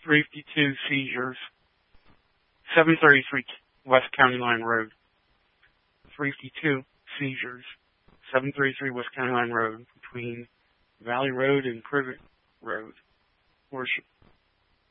352 seizures. 733 West County Line Road. 352 seizures. 733 West County Line Road between Valley Road and Privet Road.